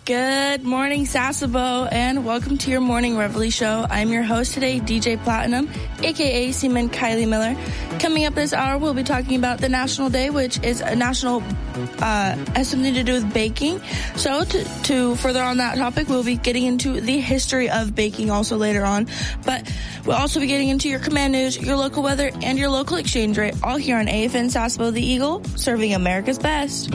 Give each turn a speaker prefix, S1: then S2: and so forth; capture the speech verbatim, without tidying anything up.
S1: Good morning, Sasebo, and welcome to your Morning Reveille show. I'm your host today, D J Platinum, a k a. Seaman Kylie Miller. Coming up this hour, we'll be talking about the National Day, which is a national, uh, has something to do with baking. So to, to further on that topic, we'll be getting into the history of baking also later on. But we'll also be getting into your command news, your local weather, and your local exchange rate, all here on A F N Sasebo, the Eagle, serving America's best.